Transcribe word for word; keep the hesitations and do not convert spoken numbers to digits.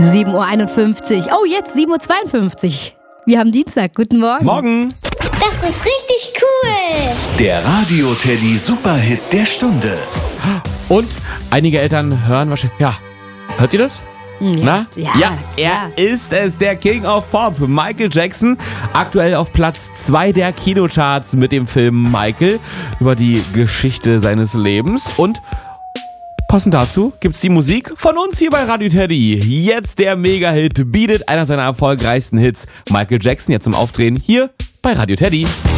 sieben Uhr einundfünfzig. Oh, jetzt sieben Uhr zweiundfünfzig. Wir haben Dienstag. Guten Morgen. Morgen. Das ist richtig cool. Der Radio-Teddy Superhit der Stunde. Und einige Eltern hören wahrscheinlich... Ja, hört ihr das? Ja, Na? ja, ja, er klar. ist es, der King of Pop, Michael Jackson. Aktuell auf Platz zwei der Kinocharts mit dem Film Michael über die Geschichte seines Lebens. Und passend dazu gibt's die Musik von uns hier bei Radio Teddy. Jetzt der Mega-Hit Beat It, einer seiner erfolgreichsten Hits. Michael Jackson jetzt zum Auftreten hier bei Radio Teddy.